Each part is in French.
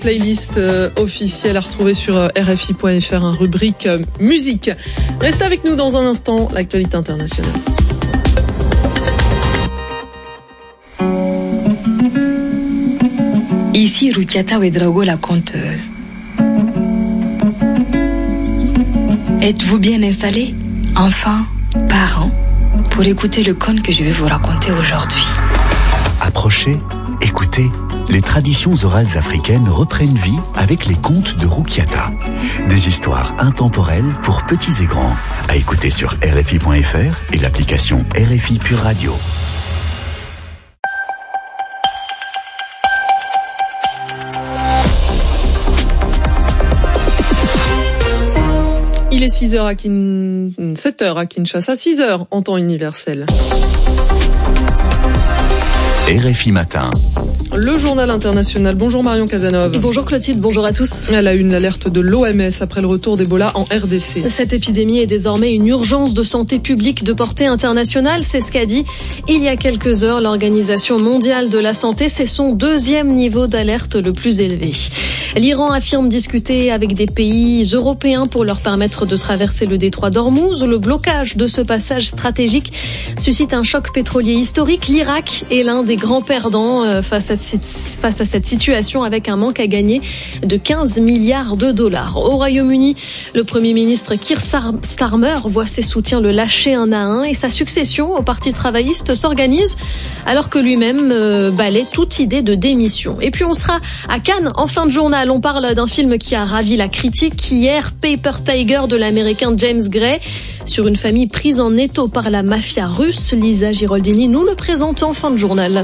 Playlist officielle à retrouver sur RFI.fr, rubrique musique. Restez avec nous dans un instant, l'actualité internationale. Ici Rukiata Ouedraogo, la conteuse. Êtes-vous bien installés, enfants, parents, pour écouter le conte que je vais vous raconter aujourd'hui? Approchez, écoutez. Les traditions orales africaines reprennent vie avec les contes de Rukiata. Des histoires intemporelles pour petits et grands. À écouter sur RFI.fr et l'application RFI Pure Radio. Il est 7h à Kinshasa, 6h en temps universel. RFI Matin. Le journal international. Bonjour Marion Cazenove. Bonjour Clotilde, bonjour à tous. Elle a une alerte de l'OMS après le retour d'Ebola en RDC. Cette épidémie est désormais une urgence de santé publique de portée internationale. C'est ce qu'a dit il y a quelques heures l'Organisation mondiale de la santé. C'est son deuxième niveau d'alerte le plus élevé. L'Iran affirme discuter avec des pays européens pour leur permettre de traverser le détroit d'Ormuz. Le blocage de ce passage stratégique suscite un choc pétrolier historique. L'Irak est l'un des grands perdants face à cette situation, avec un manque à gagner de 15 milliards de dollars. Au Royaume-Uni, le Premier ministre Keir Starmer voit ses soutiens le lâcher un à un et sa succession au Parti travailliste s'organise alors que lui-même balaie toute idée de démission. Et puis on sera à Cannes en fin de journal. On parle d'un film qui a ravi la critique hier, Paper Tiger de l'américain James Gray, sur une famille prise en étau par la mafia russe. Lisa Giroldini nous le présente en fin de journal.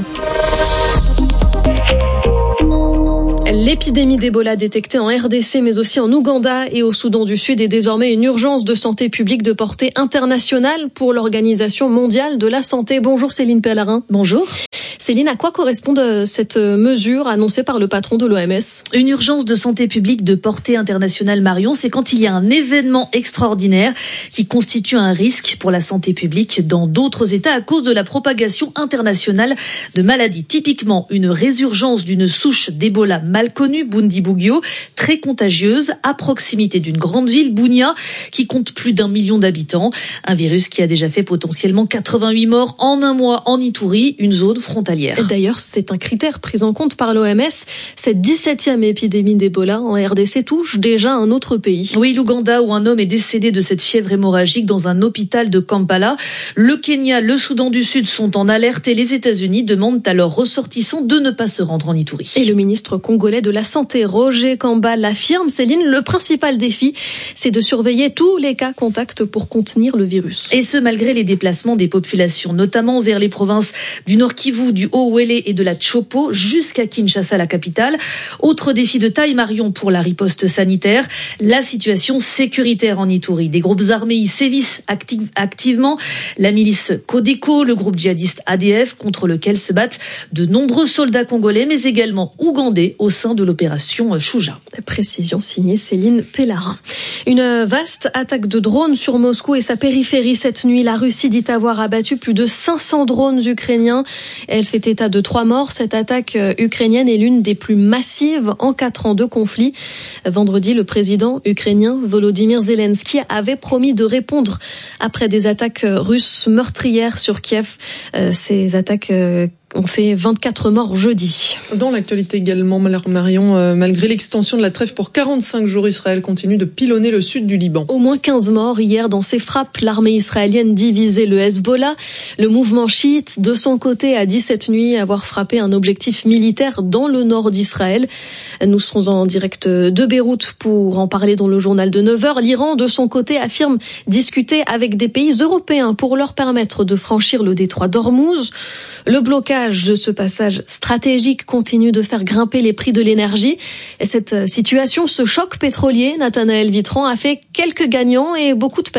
L'épidémie d'Ebola détectée en RDC mais aussi en Ouganda et au Soudan du Sud est désormais une urgence de santé publique de portée internationale pour l'Organisation mondiale de la santé. Bonjour Céline Pellarin. Bonjour. Céline, à quoi correspond cette mesure annoncée par le patron de l'OMS ? Une urgence de santé publique de portée internationale, Marion, c'est quand il y a un événement extraordinaire qui constitue un risque pour la santé publique dans d'autres États à cause de la propagation internationale de maladies. Typiquement, une résurgence d'une souche d'Ebola mal connue, Bundibugyo, très contagieuse, à proximité d'une grande ville, Bunia, qui compte plus d'1 million d'habitants. Un virus qui a déjà fait potentiellement 88 morts en un mois en Ituri, une zone frontalière. D'ailleurs, c'est un critère pris en compte par l'OMS. Cette 17e épidémie d'Ebola en RDC touche déjà un autre pays. Oui, l'Ouganda, où un homme est décédé de cette fièvre hémorragique dans un hôpital de Kampala. Le Kenya, le Soudan du Sud sont en alerte et les États-Unis demandent à leurs ressortissants de ne pas se rendre en Ituri. Et le ministre congolais de la Santé, Roger Kamba, l'affirme. Céline, le principal défi, c'est de surveiller tous les cas contacts pour contenir le virus. Et ce, malgré les déplacements des populations, notamment vers les provinces du Nord Kivu, du Haut-Uélé et de la Tshopo jusqu'à Kinshasa, la capitale. Autre défi de taille, Marion, pour la riposte sanitaire, la situation sécuritaire en Ituri. Des groupes armés y sévissent activement. La milice Codeco, le groupe djihadiste ADF, contre lequel se battent de nombreux soldats congolais, mais également ougandais au sein de l'opération Shuja. Précision signée Céline Pellarin. Une vaste attaque de drones sur Moscou et sa périphérie cette nuit. La Russie dit avoir abattu plus de 500 drones ukrainiens. Elle fait état de 3 morts. Cette attaque ukrainienne est l'une des plus massives en 4 ans de conflit. Vendredi, le président ukrainien Volodymyr Zelensky avait promis de répondre après des attaques russes meurtrières sur Kiev. Ces attaques ont fait 24 morts jeudi. Dans l'actualité également, Marion, malgré l'extension de la trêve pour 45 jours, Israël continue de pilonner le sud du Liban. Au moins 15 morts hier dans ces frappes. L'armée israélienne divisait le Hezbollah. Le mouvement chiite, de son côté, a dit cette nuit avoir frappé un objectif militaire dans le nord d'Israël. Nous serons en direct de Beyrouth pour en parler dans le journal de 9h. L'Iran, de son côté, affirme discuter avec des pays européens pour leur permettre de franchir le détroit d'Ormuz. Le blocage de ce passage stratégique continue de faire grimper les prix de l'énergie. Et cette situation, ce choc pétrolier, Nathanaël Vitran, a fait quelques gagnants et beaucoup de perdants.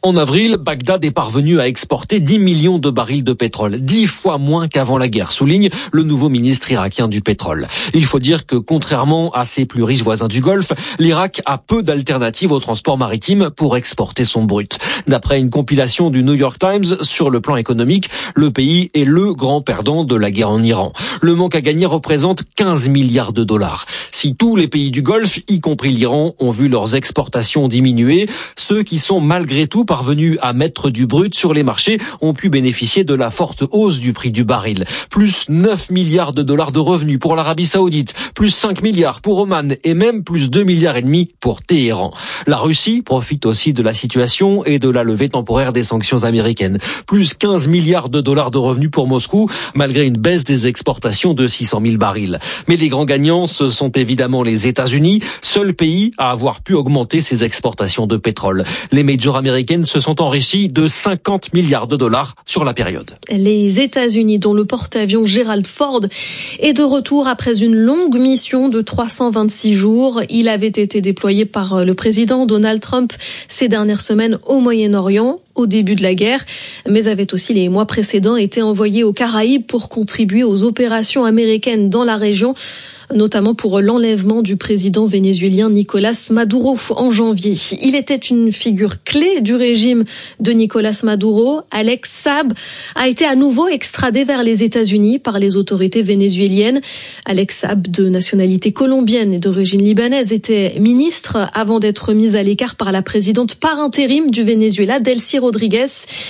En avril, Bagdad est parvenu à exporter 10 millions de barils de pétrole, 10 fois moins qu'avant la guerre, souligne le nouveau ministre irakien du pétrole. Il faut dire que contrairement à ses plus riches voisins du Golfe, l'Irak a peu d'alternatives au transport maritime pour exporter son brut. D'après une compilation du New York Times, sur le plan économique, le pays est le grand perdant de la guerre en Iran. Le manque à gagner représente 15 milliards de dollars. Si tous les pays du Golfe, y compris l'Iran, ont vu leurs exportations diminuer, ceux qui sont malgré tout parvenus à mettre du brut sur les marchés ont pu bénéficier de la forte hausse du prix du baril. Plus 9 milliards de dollars de revenus pour l'Arabie Saoudite, plus 5 milliards pour Oman et même plus 2 milliards et demi pour Téhéran. La Russie profite aussi de la situation et de la levée temporaire des sanctions américaines. Plus 15 milliards de dollars de revenus pour Moscou, malgré une baisse des exportations de 600 000 barils. Mais les grands gagnants, ce sont évidemment les États-Unis, seul pays à avoir pu augmenter ses exportations de pétrole. Les majors américaines se sont enrichis de 50 milliards de dollars sur la période. Les États-Unis, dont le porte-avions Gerald Ford, est de retour après une longue mission de 326 jours. Il avait été déployé par le président Donald Trump ces dernières semaines au Moyen-Orient, au début de la guerre, mais avait aussi les mois précédents été envoyé aux Caraïbes pour contribuer aux opérations américaines dans la région, notamment pour l'enlèvement du président vénézuélien Nicolás Maduro en janvier. Il était une figure clé du régime de Nicolás Maduro. Alex Saab a été à nouveau extradé vers les États-Unis par les autorités vénézuéliennes. Alex Saab, de nationalité colombienne et d'origine libanaise, était ministre avant d'être mis à l'écart par la présidente par intérim du Venezuela, Delcy Rodriguez.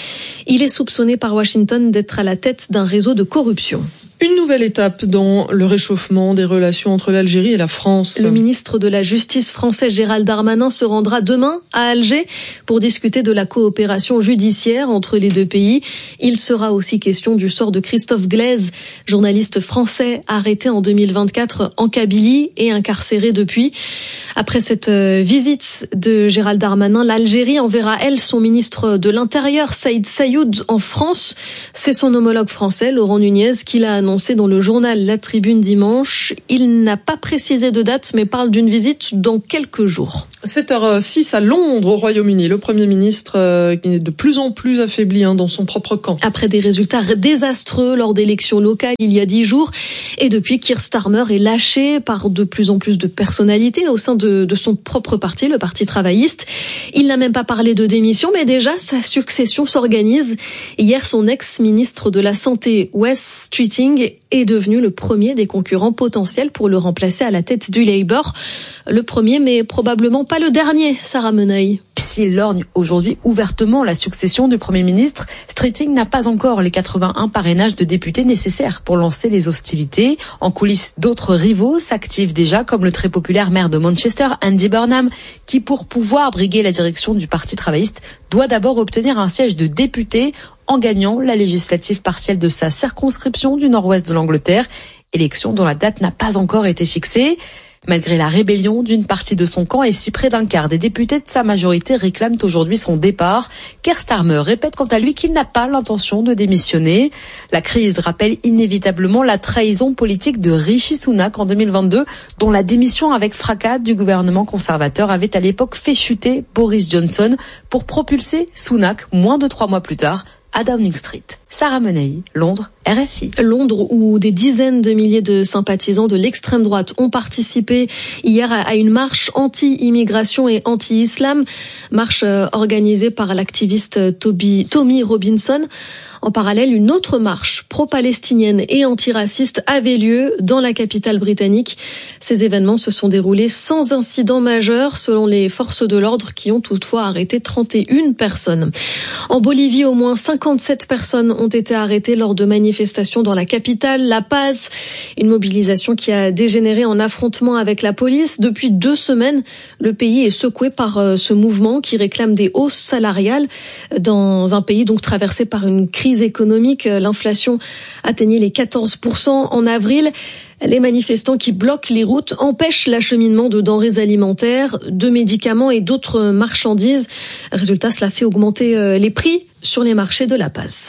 Il est soupçonné par Washington d'être à la tête d'un réseau de corruption. Une nouvelle étape dans le réchauffement des relations entre l'Algérie et la France. Le ministre de la Justice français Gérald Darmanin se rendra demain à Alger pour discuter de la coopération judiciaire entre les deux pays. Il sera aussi question du sort de Christophe Glaise, journaliste français arrêté en 2024 en Kabylie et incarcéré depuis. Après cette visite de Gérald Darmanin, l'Algérie enverra, elle, son ministre de l'Intérieur, Saïd Sayoud, en France. C'est son homologue français, Laurent Nunez, qui l'a annoncé dans le journal La Tribune dimanche. Il n'a pas précisé de date, mais parle d'une visite dans quelques jours. 7h06 à Londres, au Royaume-Uni. Le Premier ministre qui est de plus en plus affaibli dans son propre camp. Après des résultats désastreux lors d'élections locales il y a 10 jours, et depuis, Keir Starmer est lâché par de plus en plus de personnalités au sein de son propre parti, le Parti travailliste. Il n'a même pas parlé de démission, mais déjà sa succession s'organise. Hier, son ex-ministre de la Santé, Wes Streeting, est devenu le premier des concurrents potentiels pour le remplacer à la tête du Labour. Le premier, mais probablement pas le dernier, Sarah Menaille. S'il lorgne aujourd'hui ouvertement la succession du Premier ministre, Streeting n'a pas encore les 81 parrainages de députés nécessaires pour lancer les hostilités. En coulisses, d'autres rivaux s'activent déjà, comme le très populaire maire de Manchester, Andy Burnham, qui, pour pouvoir briguer la direction du Parti travailliste, doit d'abord obtenir un siège de député en gagnant la législative partielle de sa circonscription du nord-ouest de l'Angleterre, élection dont la date n'a pas encore été fixée. Malgré la rébellion d'une partie de son camp et si près d'un quart des députés de sa majorité réclament aujourd'hui son départ, Keir Starmer répète quant à lui qu'il n'a pas l'intention de démissionner. La crise rappelle inévitablement la trahison politique de Rishi Sunak en 2022, dont la démission avec fracas du gouvernement conservateur avait à l'époque fait chuter Boris Johnson pour propulser Sunak moins de 3 mois plus tard à Downing Street. Sarah Menaille, Londres, RFI. Londres, où des dizaines de milliers de sympathisants de l'extrême droite ont participé hier à une marche anti-immigration et anti-islam, marche organisée par l'activiste Tommy Robinson. En parallèle, une autre marche pro-palestinienne et antiraciste avait lieu dans la capitale britannique. Ces événements se sont déroulés sans incident majeur, selon les forces de l'ordre qui ont toutefois arrêté 31 personnes. En Bolivie, au moins 57 personnes ont été arrêtées lors de manifestations dans la capitale, La Paz. Une mobilisation qui a dégénéré en affrontement avec la police. Depuis 2 semaines, le pays est secoué par ce mouvement qui réclame des hausses salariales dans un pays donc traversé par une crise économique. L'inflation atteignait les 14% en avril. Les manifestants qui bloquent les routes empêchent l'acheminement de denrées alimentaires, de médicaments et d'autres marchandises. Résultat, cela fait augmenter les prix sur les marchés de La Paz.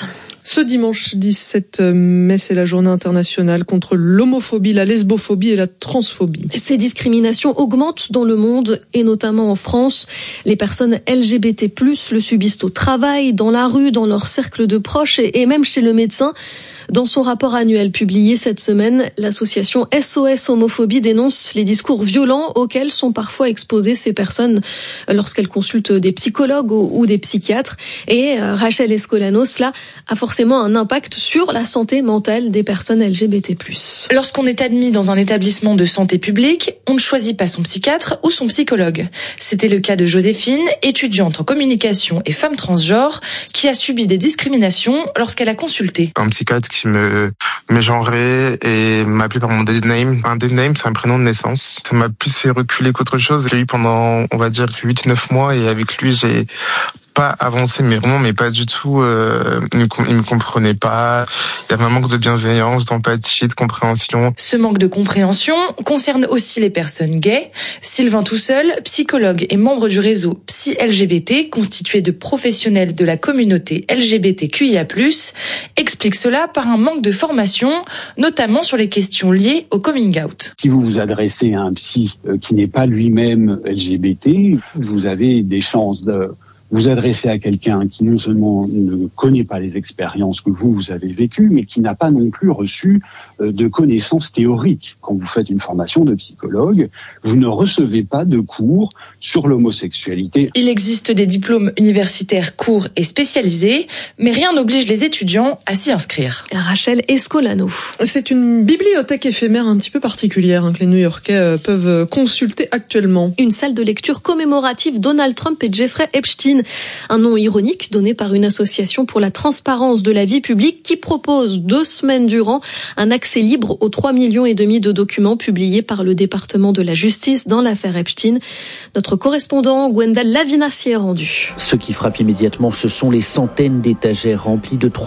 Ce dimanche 17 mai, c'est la journée internationale contre l'homophobie, la lesbophobie et la transphobie. Ces discriminations augmentent dans le monde et notamment en France. Les personnes LGBT+, le subissent au travail, dans la rue, dans leur cercle de proches et même chez le médecin. Dans son rapport annuel publié cette semaine, l'association SOS Homophobie dénonce les discours violents auxquels sont parfois exposées ces personnes lorsqu'elles consultent des psychologues ou des psychiatres. Et Rachel Escolano, cela a forcément un impact sur la santé mentale des personnes LGBT+. Lorsqu'on est admis dans un établissement de santé publique, on ne choisit pas son psychiatre ou son psychologue. C'était le cas de Joséphine, étudiante en communication et femme transgenre, qui a subi des discriminations lorsqu'elle a consulté. Un psychiatre qui me mégenrait et m'appelait par mon dead name. Un dead name, c'est un prénom de naissance. Ça m'a plus fait reculer qu'autre chose. Je l'ai eu pendant, on va dire, 8-9 mois et avec lui, j'ai pas avancé, mais pas du tout. Il me comprenait pas. Il y avait un manque de bienveillance, d'empathie, de compréhension. Ce manque de compréhension concerne aussi les personnes gays. Sylvain Tousseul, psychologue et membre du réseau Psy-LGBT, constitué de professionnels de la communauté LGBTQIA+, explique cela par un manque de formation, notamment sur les questions liées au coming out. Si vous vous adressez à un psy qui n'est pas lui-même LGBT, vous avez des chances de vous adresser à quelqu'un qui non seulement ne connaît pas les expériences que vous avez vécues, mais qui n'a pas non plus reçu de connaissances théoriques. Quand vous faites une formation de psychologue, vous ne recevez pas de cours sur l'homosexualité. Il existe des diplômes universitaires courts et spécialisés, mais rien n'oblige les étudiants à s'y inscrire. Rachel Escolano. C'est une bibliothèque éphémère un petit peu particulière que les New-Yorkais peuvent consulter actuellement. Une salle de lecture commémorative Donald Trump et Jeffrey Epstein. Un nom ironique donné par une association pour la transparence de la vie publique qui propose 2 semaines durant un accès libre aux 3,5 millions de documents publiés par le département de la justice dans l'affaire Epstein. Notre correspondant Gwendal Lavina s'y est rendu. Ce qui frappe immédiatement, ce sont les centaines d'étagères remplies de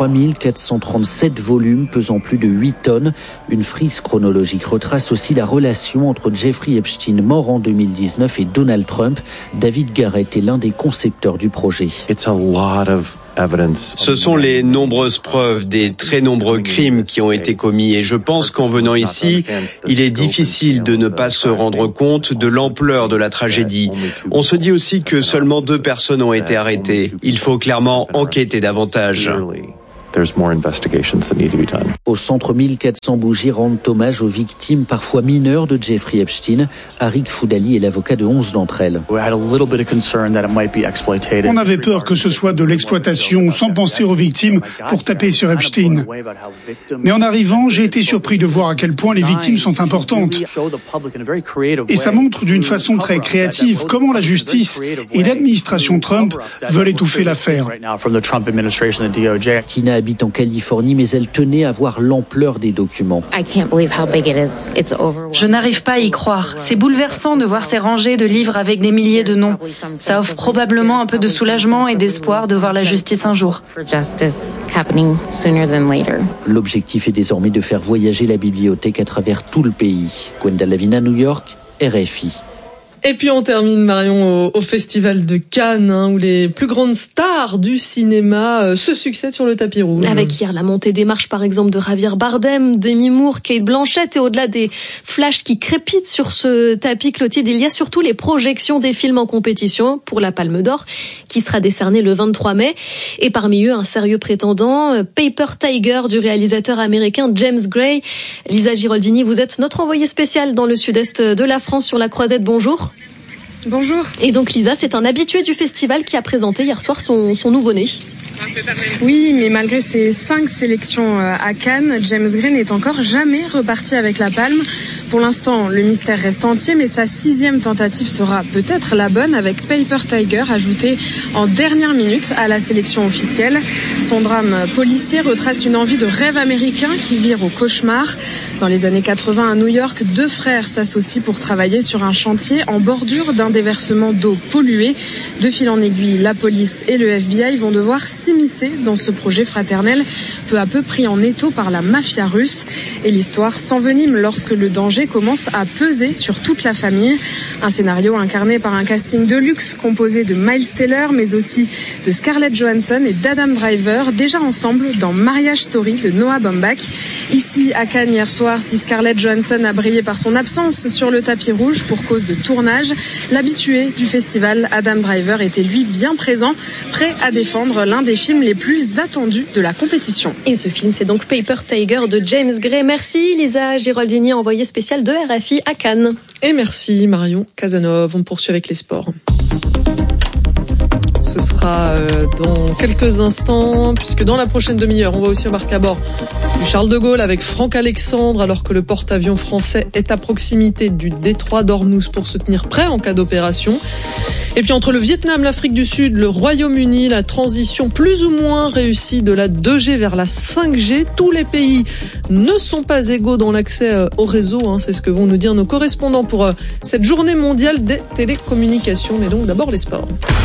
3437 volumes pesant plus de 8 tonnes. Une frise chronologique retrace aussi la relation entre Jeffrey Epstein, mort en 2019, et Donald Trump. David Garrett est l'un des concepteurs du projet. Ce sont les nombreuses preuves des très nombreux crimes qui ont été commis et je pense qu'en venant ici, il est difficile de ne pas se rendre compte de l'ampleur de la tragédie. On se dit aussi que seulement 2 personnes ont été arrêtées. Il faut clairement enquêter davantage. Au centre, 1400 bougies rendent hommage aux victimes, parfois mineures, de Jeffrey Epstein. Arik Foudali est l'avocat de 11 d'entre elles. On avait peur que ce soit de l'exploitation sans penser aux victimes pour taper sur Epstein. Mais en arrivant, j'ai été surpris de voir à quel point les victimes sont importantes. Et ça montre d'une façon très créative comment la justice et l'administration Trump veulent étouffer l'affaire. Tina habite en Californie, mais elle tenait à voir l'ampleur des documents. Je n'arrive pas à y croire. C'est bouleversant de voir ces rangées de livres avec des milliers de noms. Ça offre probablement un peu de soulagement et d'espoir de voir la justice un jour. L'objectif est désormais de faire voyager la bibliothèque à travers tout le pays. Gwendal Lavina, New York, RFI. Et puis on termine, Marion, au Festival de Cannes, où les plus grandes stars du cinéma se succèdent sur le tapis rouge. Avec hier la montée des marches, par exemple, de Javier Bardem, Demi Moore, Cate Blanchett, et au-delà des flashs qui crépitent sur ce tapis, Clotilde, il y a surtout les projections des films en compétition pour la Palme d'Or, qui sera décernée le 23 mai. Et parmi eux, un sérieux prétendant, Paper Tiger, du réalisateur américain James Gray. Lisa Giroldini, vous êtes notre envoyée spéciale dans le sud-est de la France sur la Croisette. Bonjour. Bonjour. Et donc Lisa, c'est un habitué du festival qui a présenté hier soir son nouveau-né. Oui, mais malgré ses 5 sélections à Cannes, James Gray n'est encore jamais reparti avec la palme. Pour l'instant, le mystère reste entier, mais sa 6e tentative sera peut-être la bonne, avec Paper Tiger ajouté en dernière minute à la sélection officielle. Son drame policier retrace une envie de rêve américain qui vire au cauchemar. Dans les années 80 à New York, 2 frères s'associent pour travailler sur un chantier en bordure d'un déversement d'eau polluée. De fil en aiguille, la police et le FBI vont devoir s'immiscer dans ce projet fraternel, peu à peu pris en étau par la mafia russe. Et l'histoire s'envenime lorsque le danger commence à peser sur toute la famille. Un scénario incarné par un casting de luxe composé de Miles Teller, mais aussi de Scarlett Johansson et d'Adam Driver, déjà ensemble dans Marriage Story de Noah Baumbach. Ici à Cannes hier soir, si Scarlett Johansson a brillé par son absence sur le tapis rouge pour cause de tournage, l'habitué du festival Adam Driver était lui bien présent, prêt à défendre l'un des films les plus attendus de la compétition. Et ce film, c'est donc Paper Tiger de James Gray. Merci Lisa Giraldini, envoyée spéciale de RFI à Cannes. Et merci Marion Casanov. On poursuit avec les sports. Ce sera dans quelques instants, puisque dans la prochaine demi-heure, on va aussi embarquer à bord du Charles de Gaulle avec Franck Alexandre, alors que le porte-avions français est à proximité du détroit d'Ormuz pour se tenir prêt en cas d'opération. Et puis entre le Vietnam, l'Afrique du Sud, le Royaume-Uni, la transition plus ou moins réussie de la 2G vers la 5G, tous les pays ne sont pas égaux dans l'accès au réseau. C'est ce que vont nous dire nos correspondants pour cette journée mondiale des télécommunications. Mais donc d'abord les sports.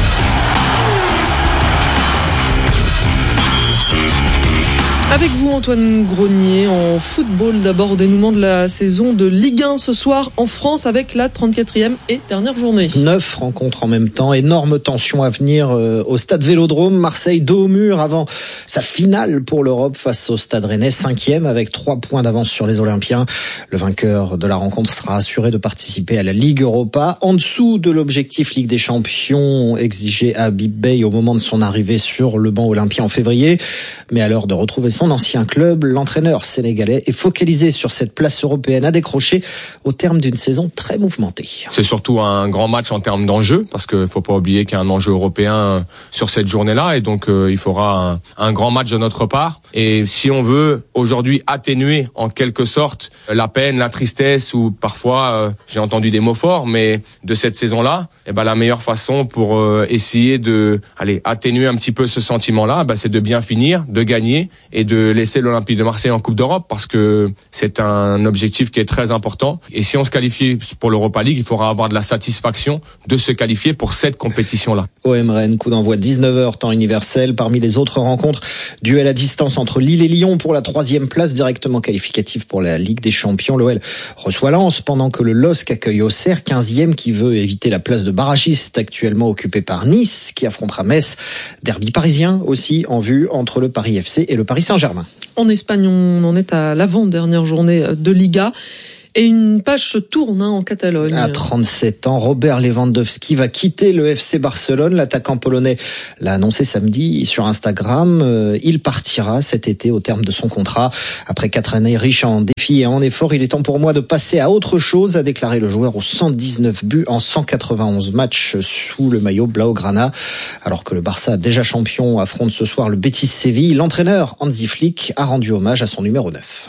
Avec vous Antoine Grenier, en football d'abord, dénouement de la saison de Ligue 1 ce soir en France avec la 34e et dernière journée. 9 rencontres en même temps, énorme tension à venir au stade Vélodrome, Marseille dos au mur avant sa finale pour l'Europe face au stade Rennais, 5e avec 3 points d'avance sur les Olympiens. Le vainqueur de la rencontre sera assuré de participer à la Ligue Europa, en dessous de l'objectif Ligue des Champions exigé à Habib Beye au moment de son arrivée sur le banc olympien en février. Mais à l'heure de retrouver son ancien club, l'entraîneur sénégalais est focalisé sur cette place européenne à décrocher au terme d'une saison très mouvementée. C'est surtout un grand match en termes d'enjeu, parce qu'il ne faut pas oublier qu'il y a un enjeu européen sur cette journée-là, et donc il faudra un grand match de notre part. Et si on veut aujourd'hui atténuer en quelque sorte la peine, la tristesse, ou parfois, j'ai entendu des mots forts, mais de cette saison-là, la meilleure façon pour essayer de atténuer un petit peu ce sentiment-là, c'est de bien finir, de gagner et de laisser l'Olympique de Marseille en Coupe d'Europe, parce que c'est un objectif qui est très important. Et si on se qualifie pour l'Europa League, il faudra avoir de la satisfaction de se qualifier pour cette compétition-là. OM Rennes, coup d'envoi 19h, temps universel. Parmi les autres rencontres, duel à distance entre Lille et Lyon pour la 3e place directement qualificative pour la Ligue des Champions. L'OL reçoit Lens pendant que le LOSC accueille Auxerre, 15e, qui veut éviter la place de barragiste actuellement occupée par Nice, qui affrontera Metz. Derby parisien aussi en vue entre le Paris FC et le Paris Saint-Germain. En Espagne, on en est à l'avant-dernière journée de Liga. Et une page se tourne en Catalogne. À 37 ans, Robert Lewandowski va quitter le FC Barcelone. L'attaquant polonais l'a annoncé samedi sur Instagram. Il partira cet été au terme de son contrat. Après 4 années riches en défis et en efforts, il est temps pour moi de passer à autre chose, a déclaré le joueur aux 119 buts en 191 matchs sous le maillot Blaugrana. Alors que le Barça, déjà champion, affronte ce soir le Betis Séville, l'entraîneur Hansi Flick a rendu hommage à son numéro 9.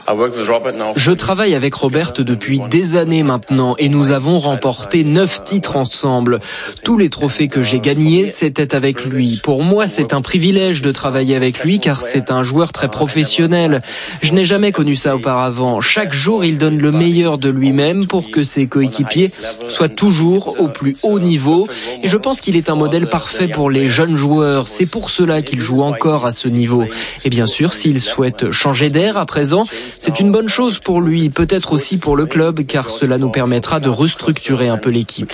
Je travaille avec Robert depuis des années maintenant et nous avons remporté 9 titres ensemble. Tous les trophées que j'ai gagnés, c'était avec lui. Pour moi, c'est un privilège de travailler avec lui car c'est un joueur très professionnel. Je n'ai jamais connu ça auparavant. Chaque jour, il donne le meilleur de lui-même pour que ses coéquipiers soient toujours au plus haut niveau. Et je pense qu'il est un modèle parfait pour les jeunes joueurs. C'est pour cela qu'il joue encore à ce niveau. Et bien sûr, s'il souhaite changer d'air à présent, c'est une bonne chose pour lui, peut-être aussi pour le club, car cela nous permettra de restructurer un peu l'équipe.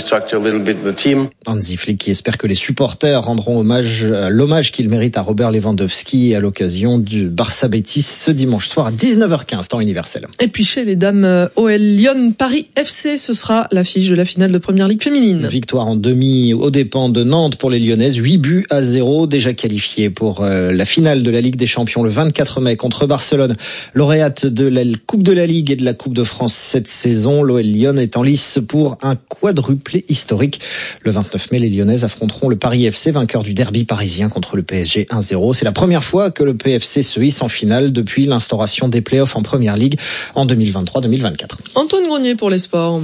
Hansi Flick qui espère que les supporters rendront l'hommage qu'il mérite à Robert Lewandowski à l'occasion du Barça Betis ce dimanche soir à 19h15, temps universel. Et puis chez les dames, OL Lyon Paris FC, ce sera l'affiche de la finale de Première Ligue féminine. Victoire en demi aux dépens de Nantes pour les Lyonnaises, 8-0, déjà qualifiées pour la finale de la Ligue des Champions le 24 mai contre Barcelone, lauréate de la Coupe de la Ligue et de la Coupe de France cette saison. L'OL Lyon est en lice pour un quadruplé historique. Le 29 mai, les Lyonnaises affronteront le Paris FC, vainqueur du derby parisien contre le PSG 1-0. C'est la première fois que le PFC se hisse en finale depuis l'instauration des playoffs en Première Ligue en 2023-2024. Antoine Grenier pour les sports.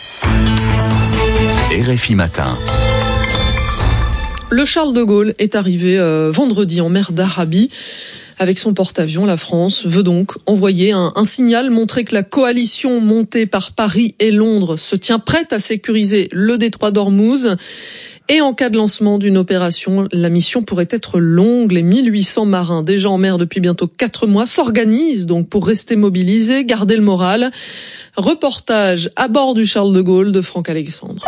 RFI Matin. Le Charles de Gaulle est arrivé vendredi en mer d'Arabie. Avec son porte-avions, la France veut donc envoyer un signal, montrer que la coalition montée par Paris et Londres se tient prête à sécuriser le détroit d'Ormuz. Et en cas de lancement d'une opération, la mission pourrait être longue. Les 1800 marins déjà en mer depuis bientôt 4 mois s'organisent donc pour rester mobilisés, garder le moral. Reportage à bord du Charles de Gaulle de Franck Alexandre.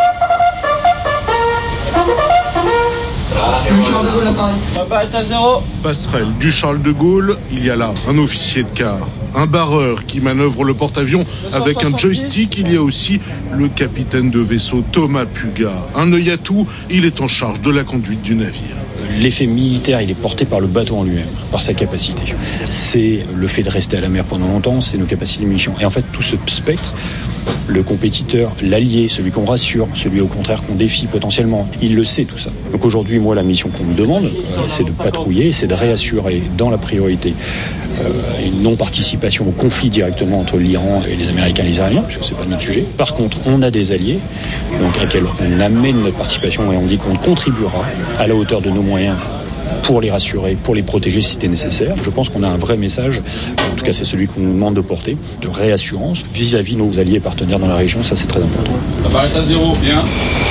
Passerelle du Charles de Gaulle, il y a là un officier de quart, un barreur qui manœuvre le porte-avions avec un joystick. Il y a aussi le capitaine de vaisseau Thomas Puga. Un œil à tout, il est en charge de la conduite du navire. L'effet militaire, il est porté par le bateau en lui-même, par sa capacité. C'est le fait de rester à la mer pendant longtemps, c'est nos capacités de munitions. Et en fait, tout ce spectre, le compétiteur, l'allié, celui qu'on rassure, celui au contraire qu'on défie potentiellement, il le sait tout ça. Donc aujourd'hui, moi, la mission qu'on me demande, c'est de patrouiller, c'est de réassurer dans la priorité une non-participation au conflit directement entre l'Iran et les Américains et les Iraniens, puisque c'est pas notre sujet. Par contre, on a des alliés, donc à quels on amène notre participation et on dit qu'on contribuera à la hauteur de nos moyens pour les rassurer, pour les protéger si c'était nécessaire. Je pense qu'on a un vrai message, en tout cas c'est celui qu'on nous demande de porter, de réassurance vis-à-vis de nos alliés et partenaires dans la région, ça c'est très important. La barre est à 0, bien.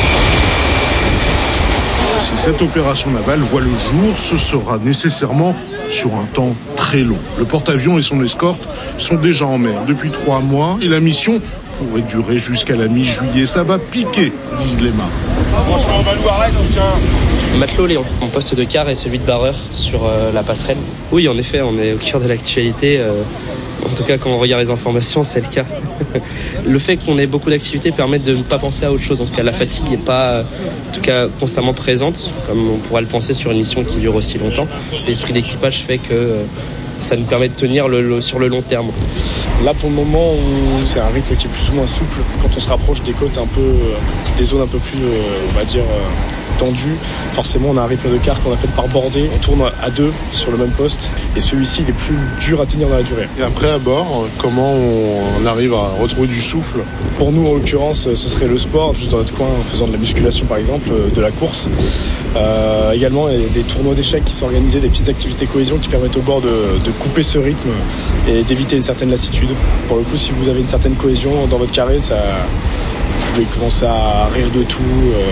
Si cette opération navale voit le jour, ce sera nécessairement sur un temps très long. Le porte-avions et son escorte sont déjà en mer depuis 3 mois et la mission pourrait durer jusqu'à la mi-juillet. Ça va piquer, disent les marins. Franchement, on va le voir là, quelqu'un. Matelot Léon, mon poste de quart est celui de barreur sur la passerelle. Oui, en effet, on est au cœur de l'actualité. En tout cas, quand on regarde les informations, c'est le cas. Le fait qu'on ait beaucoup d'activités permet de ne pas penser à autre chose. En tout cas, la fatigue n'est pas, en tout cas, constamment présente, comme on pourrait le penser sur une mission qui dure aussi longtemps. L'esprit d'équipage fait que ça nous permet de tenir sur le long terme. Là, pour le moment, c'est un rythme qui est plus ou moins souple. Quand on se rapproche des côtes des zones un peu plus, on va dire, tendues, forcément, on a un rythme de quart qu'on appelle par bordée. On tourne à 2 sur le même poste. Et celui-ci, il est plus dur à tenir dans la durée. Et après, à bord, comment on arrive à retrouver du souffle? Pour nous, en l'occurrence, ce serait le sport, juste dans notre coin, en faisant de la musculation, par exemple, de la course. Également, il y a des tournois d'échecs qui sont organisés, des petites activités cohésion qui permettent au bord de couper ce rythme et d'éviter une certaine lassitude. Pour le coup, si vous avez une certaine cohésion dans votre carré, vous pouvez commencer à rire de tout.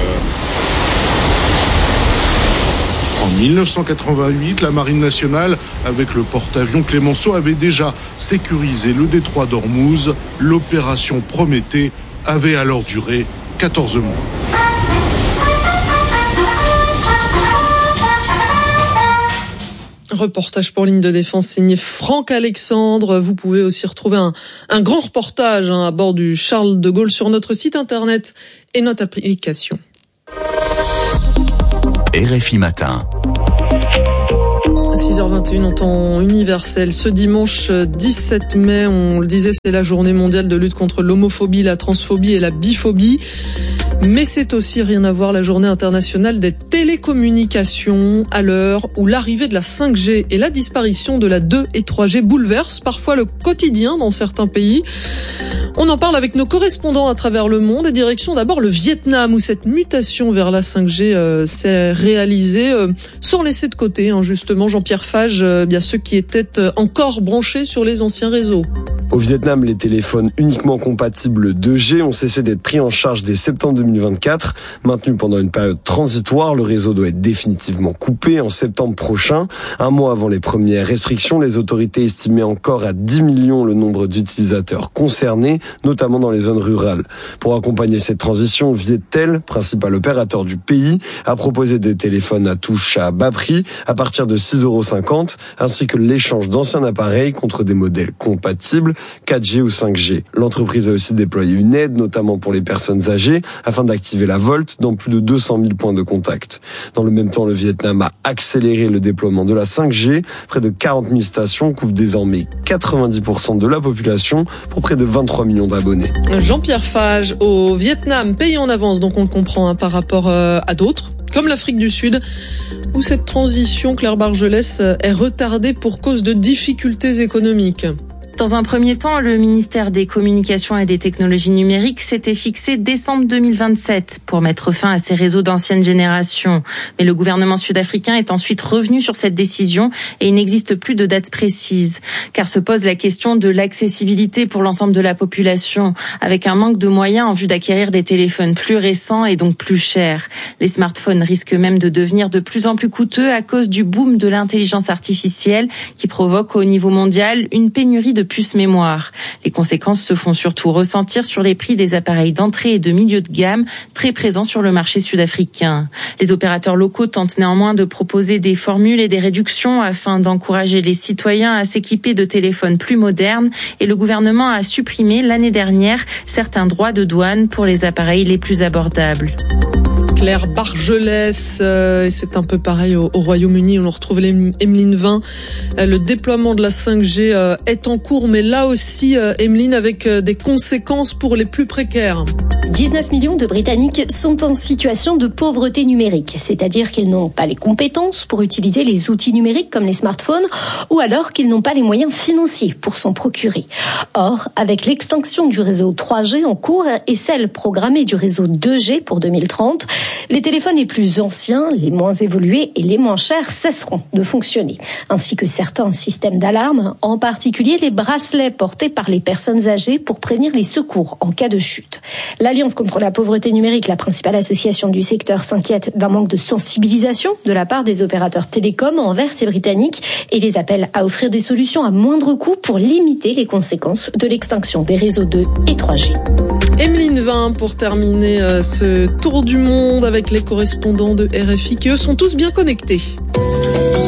En 1988, la Marine nationale, avec le porte-avions Clémenceau, avait déjà sécurisé le détroit d'Ormuz. L'opération Prométhée avait alors duré 14 mois. Reportage pour Ligne de Défense signé Franck Alexandre. Vous pouvez aussi retrouver un grand reportage à bord du Charles de Gaulle sur notre site internet et notre application. RFI Matin. 6h21 en temps universel. Ce dimanche 17 mai, on le disait, c'est la journée mondiale de lutte contre l'homophobie, la transphobie et la biphobie. Mais c'est aussi, rien à voir, la journée internationale des télécommunications à l'heure où l'arrivée de la 5G et la disparition de la 2 et 3G bouleversent parfois le quotidien dans certains pays. On en parle avec nos correspondants à travers le monde et direction d'abord le Vietnam où cette mutation vers la 5G s'est réalisée sans laisser de côté justement, Jean-Pierre Fage, bien ceux qui étaient encore branchés sur les anciens réseaux. Au Vietnam, les téléphones uniquement compatibles 2G ont cessé d'être pris en charge dès septembre 2024. Maintenu pendant une période transitoire, le réseau doit être définitivement coupé en septembre prochain. Un mois avant les premières restrictions, les autorités estimaient encore à 10 millions le nombre d'utilisateurs concernés, notamment dans les zones rurales. Pour accompagner cette transition, Viettel, principal opérateur du pays, a proposé des téléphones à touche à bas prix, à partir de 6,50 €, ainsi que l'échange d'anciens appareils contre des modèles compatibles 4G ou 5G. L'entreprise a aussi déployé une aide, notamment pour les personnes âgées, afin d'activer la VoLTE dans plus de 200 000 points de contact. Dans le même temps, le Vietnam a accéléré le déploiement de la 5G. Près de 40 000 stations couvrent désormais 90% de la population pour près de 23 millions d'abonnés. Jean-Pierre Fage, au Vietnam, pays en avance, donc on le comprend par rapport à d'autres, comme l'Afrique du Sud, où cette transition, Claire Bargelès, est retardée pour cause de difficultés économiques. Dans un premier temps, le ministère des Communications et des Technologies numériques s'était fixé décembre 2027 pour mettre fin à ces réseaux d'ancienne génération. Mais le gouvernement sud-africain est ensuite revenu sur cette décision et il n'existe plus de date précise. Car se pose la question de l'accessibilité pour l'ensemble de la population, avec un manque de moyens en vue d'acquérir des téléphones plus récents et donc plus chers. Les smartphones risquent même de devenir de plus en plus coûteux à cause du boom de l'intelligence artificielle qui provoque au niveau mondial une pénurie de puces mémoire. Les conséquences se font surtout ressentir sur les prix des appareils d'entrée et de milieu de gamme très présents sur le marché sud-africain. Les opérateurs locaux tentent néanmoins de proposer des formules et des réductions afin d'encourager les citoyens à s'équiper de téléphones plus modernes et le gouvernement a supprimé l'année dernière certains droits de douane pour les appareils les plus abordables. Claire Bargelès, et c'est un peu pareil au Royaume-Uni, on retrouve Emeline Vin. Le déploiement de la 5G est en cours, mais là aussi, Emeline, avec des conséquences pour les plus précaires. 19 millions de Britanniques sont en situation de pauvreté numérique, c'est-à-dire qu'ils n'ont pas les compétences pour utiliser les outils numériques comme les smartphones, ou alors qu'ils n'ont pas les moyens financiers pour s'en procurer. Or, avec l'extinction du réseau 3G en cours et celle programmée du réseau 2G pour 2030, les téléphones les plus anciens, les moins évolués et les moins chers cesseront de fonctionner, ainsi que certains systèmes d'alarme, en particulier les bracelets portés par les personnes âgées pour prévenir les secours en cas de chute. L'Alliance contre la pauvreté numérique, la principale association du secteur, s'inquiète d'un manque de sensibilisation de la part des opérateurs télécoms envers ces Britanniques et les appelle à offrir des solutions à moindre coût pour limiter les conséquences de l'extinction des réseaux 2 et 3G. Emeline Vin pour terminer ce tour du monde avec les correspondants de RFI qui eux sont tous bien connectés.